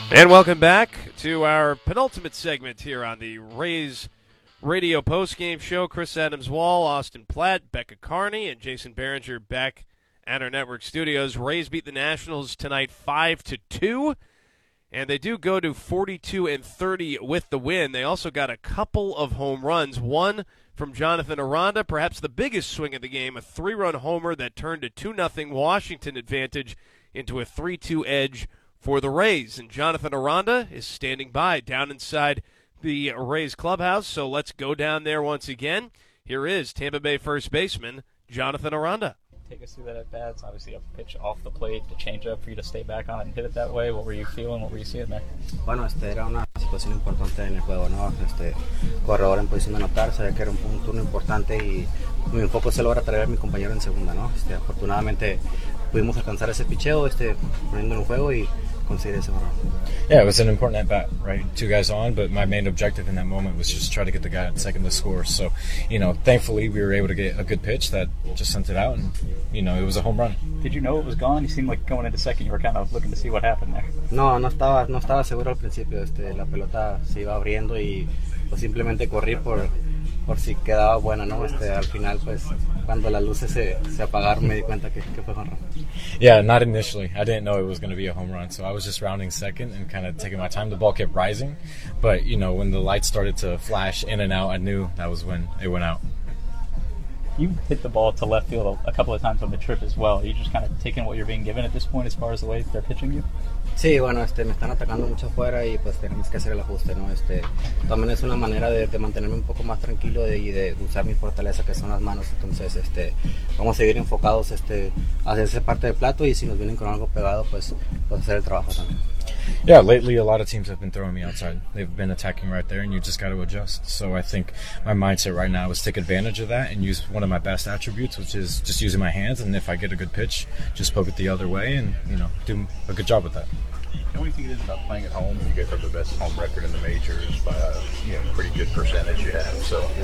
And welcome back to our penultimate segment here on the Rays Radio Postgame Show. Chris Adams-Wall, Austin Platt, Becca Carney, and Jason Behringer back at our network studios. Rays beat the Nationals tonight 5-2, and they do go to 42-30 with the win. They also got a couple of home runs, one from Jonathan Aranda, perhaps the biggest swing of the game, a 3-run homer that turned a 2-0 Washington advantage into a 3-2 edge for the Rays. And Jonathan Aranda is standing by down inside the Rays clubhouse, so let's go down there once again. Here is Tampa Bay first baseman Jonathan Aranda. Take us through that at bats. Obviously, a pitch off the plate, the changeup for you to stay back on it and hit it that way. What were you feeling? What were you seeing there? Bueno, era una situación importante en el juego, ¿no? Corredor en posición de anotar, sabía que era un turno importante y mi enfoque se logra traer a mi compañero en segunda, ¿no? Afortunadamente pudimos alcanzar ese picheo, poniendo en un juego y conseguir ese honor. Yeah, it was an important at bat, right? Two guys on, but my main objective in that moment was just try to get the guy at second to score. So, thankfully we were able to get a good pitch that just sent it out, and it was a home run. Did you know it was gone? You seemed like going into second, you were kind of looking to see what happened there. No estaba seguro al principio. La pelota se iba abriendo y pues simplemente corrí por si quedaba buena, ¿no? Al final, pues, cuando las luces se apagaron, me di cuenta que fue home run. Yeah, not initially. I didn't know it was going to be a home run, so I was just rounding second and kind of taking my time. The ball kept rising, but, when the lights started to flash in and out, I knew that was when it went out. You hit the ball to left field a couple of times on the trip as well. Are you just kind of taking what you're being given at this point as far as the way they're pitching you? Sí, bueno, me están atacando mucho afuera y pues tenemos que hacer el ajuste, ¿no? También es una manera de mantenerme un poco más tranquilo y de usar mi fortaleza que son las manos. Entonces, vamos a seguir enfocados hacia esa parte del plato y si nos vienen con algo pegado, pues hacer el trabajo también. Yeah, lately a lot of teams have been throwing me outside. They've been attacking right there, and you just got to adjust. So I think my mindset right now is take advantage of that and use one of my best attributes, which is just using my hands. And if I get a good pitch, just poke it the other way and, do a good job with that. And what do you think it is about playing at home? You guys have the best home record in the majors by a pretty good percentage you have. So